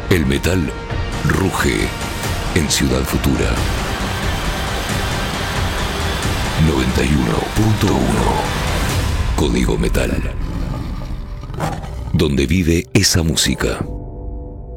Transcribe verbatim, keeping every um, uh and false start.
El metal ruge en Ciudad Futura. noventa y uno punto uno. Código Metal. Donde vive esa música.